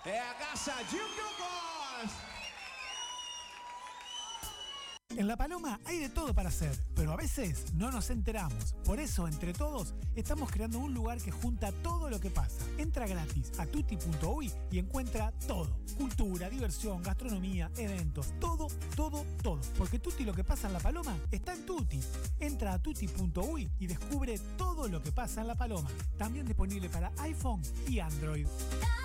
É a Gastadinho que eu gosto. En La Paloma hay de todo para hacer, pero a veces no nos enteramos. Por eso, entre todos, estamos creando un lugar que junta todo lo que pasa. Entra gratis a tutti.uy y encuentra todo. Cultura, diversión, gastronomía, eventos, todo, todo, todo. Porque Tutti lo que pasa en La Paloma está en Tutti. Entra a tutti.uy y descubre todo lo que pasa en La Paloma. También disponible para iPhone y Android.